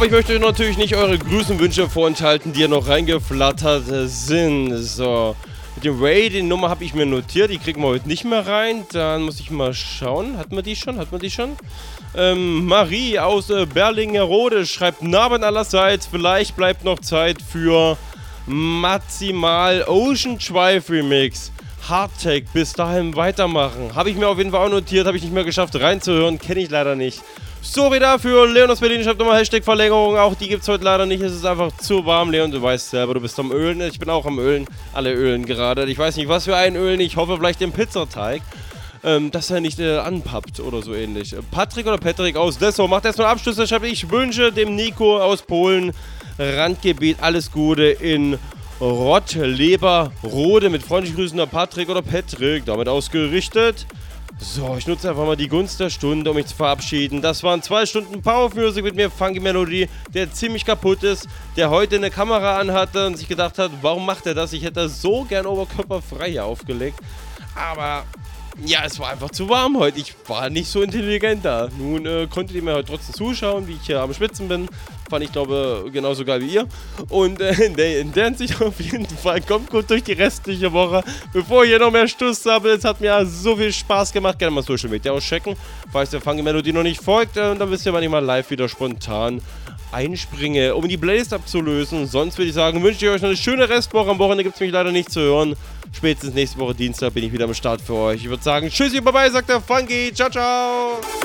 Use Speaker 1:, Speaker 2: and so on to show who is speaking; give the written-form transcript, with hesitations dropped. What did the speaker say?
Speaker 1: Aber ich möchte euch natürlich nicht eure Grüßenwünsche vorenthalten, die ja noch reingeflattert sind. So, mit dem Ray, die Nummer habe ich mir notiert, die kriegen wir heute nicht mehr rein. Dann muss ich mal schauen, hatten wir die schon? Marie aus Berlingerode schreibt: Namen allerseits, vielleicht bleibt noch Zeit für Maximal Ocean Drive Remix. Hardtech, bis dahin weitermachen. Habe ich mir auf jeden Fall auch notiert, habe ich nicht mehr geschafft reinzuhören, kenne ich leider nicht. Sorry dafür, Leon aus Berlin schreibt nochmal Hashtag-Verlängerung, auch die gibt es heute leider nicht, es ist einfach zu warm, Leon, du weißt selber, du bist am Ölen, ich bin auch am Ölen, alle ölen gerade, ich weiß nicht, was für ein Ölen, ich hoffe vielleicht den Pizzateig, dass er nicht anpappt oder so ähnlich. Patrick aus Dessau macht erstmal Abschluss, da schreibt: Ich wünsche dem Nico aus Polen, Randgebiet, alles Gute in Rottleberrode, mit freundlichen Grüßen der Patrick, damit ausgerichtet. So, ich nutze einfach mal die Gunst der Stunde, um mich zu verabschieden. Das waren 2 Stunden Power of Music mit mir, Funky Melody, der ziemlich kaputt ist, der heute eine Kamera anhatte und sich gedacht hat, warum macht er das? Ich hätte so gern oberkörperfrei hier aufgelegt. Aber ja, es war einfach zu warm heute. Ich war nicht so intelligent da. Nun konntet ihr mir heute trotzdem zuschauen, wie ich hier am Schwitzen bin. Fand ich, glaube genauso geil wie ihr. Und in der Hinsicht auf jeden Fall kommt gut durch die restliche Woche. Bevor ich hier noch mehr Stuss habe, es hat mir so viel Spaß gemacht. Gerne mal Social Media auschecken. Falls der Funky Melody noch nicht folgt, dann wisst ihr, wann ich mal live wieder spontan einspringe, um die Playlist abzulösen. Sonst würde ich sagen, wünsche ich euch noch eine schöne Restwoche. Am Wochenende gibt es mich leider nicht zu hören. Spätestens nächste Woche Dienstag bin ich wieder am Start für euch. Ich würde sagen, tschüssi, bye bye, sagt der Funky. Ciao, ciao.